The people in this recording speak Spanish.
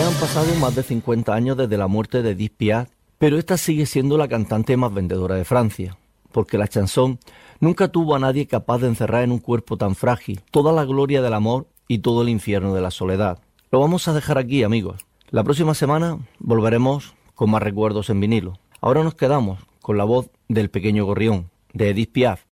Ya han pasado más de 50 años desde la muerte de Edith Piaf, pero esta sigue siendo la cantante más vendedora de Francia, porque la chanson nunca tuvo a nadie capaz de encerrar en un cuerpo tan frágil toda la gloria del amor y todo el infierno de la soledad. Lo vamos a dejar aquí, amigos. La próxima semana volveremos con más recuerdos en vinilo. Ahora nos quedamos con la voz del pequeño gorrión, de Edith Piaf,